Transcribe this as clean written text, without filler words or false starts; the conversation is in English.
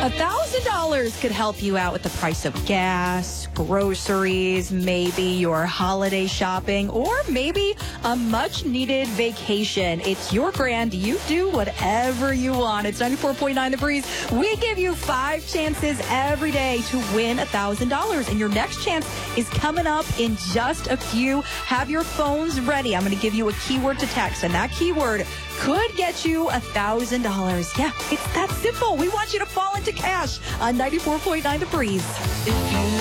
$1,000 could help you out with the price of gas, groceries, maybe your holiday shopping, or maybe a much-needed vacation. It's your brand. You do whatever you want. It's 94.9 The Breeze. We give you 5 chances every day to win $1,000, and your next chance is coming up in just a few. Have your phones ready. I'm going to give you a keyword to text, and that keyword could get you $1,000. Yeah, it's that simple. We want you to fall into cash on 94.9 The Breeze.